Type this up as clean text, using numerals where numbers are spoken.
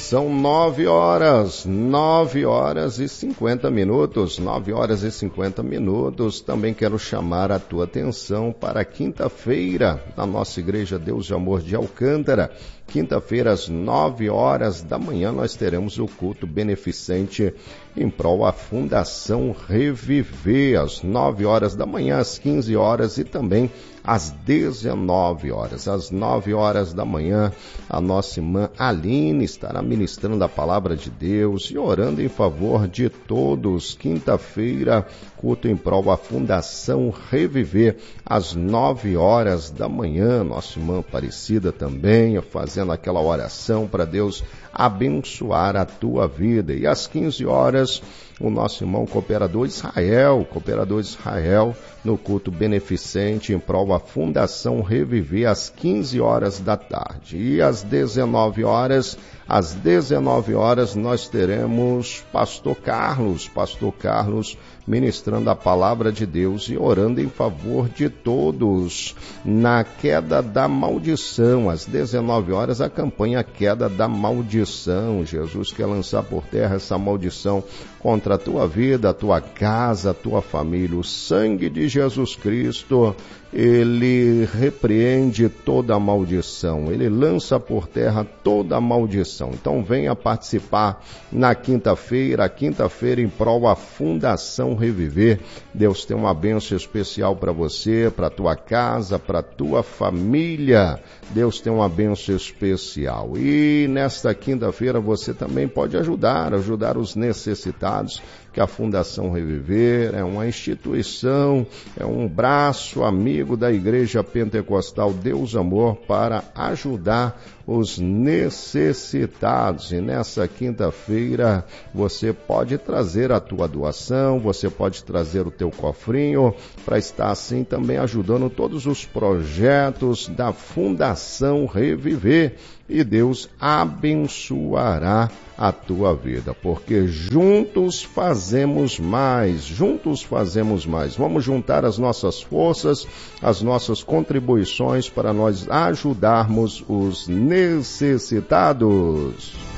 São 9 horas e 50 minutos, 9 horas e 50 minutos. Também quero chamar a tua atenção para quinta-feira, na nossa Igreja Deus de Amor de Alcântara. Quinta-feira, às 9 horas da manhã, nós teremos o culto beneficente em prol à Fundação Reviver, às 9 horas da manhã, às 15 horas e também às 19 horas. Às 9 horas da manhã, a nossa irmã Aline estará ministrando a palavra de Deus e orando em favor de todos. Quinta-feira, culto em prol à Fundação Reviver, às 9 horas da manhã. Nossa irmã Aparecida também fazendo aquela oração para Deus abençoar a tua vida. E às 15 horas, o nosso irmão Cooperador Israel, no culto beneficente em prol à Fundação Reviver, às 15 horas da tarde. E às 19 horas, nós teremos Pastor Carlos ministrando a palavra de Deus e orando em favor de todos na queda da maldição. Às 19 horas, a campanha Queda da Maldição. Jesus quer lançar por terra essa maldição contra a tua vida, a tua casa, a tua família. O sangue de Jesus Cristo, ele repreende toda a maldição, ele lança por terra toda a maldição. Então venha participar na quinta-feira em prol à Fundação Reviver. Deus tem uma bênção especial para você, para tua casa, para tua família. Deus tem uma bênção especial. E nesta quinta-feira você também pode ajudar os necessitados, que a Fundação Reviver é uma instituição, é um braço amigo da Igreja Pentecostal Deus Amor para ajudar os necessitados. E nessa quinta-feira você pode trazer a tua doação, você pode trazer o teu cofrinho para estar assim também ajudando todos os projetos da Fundação Reviver. E Deus abençoará a tua vida, porque juntos fazemos mais. Vamos juntar as nossas forças, as nossas contribuições para nós ajudarmos os necessitados.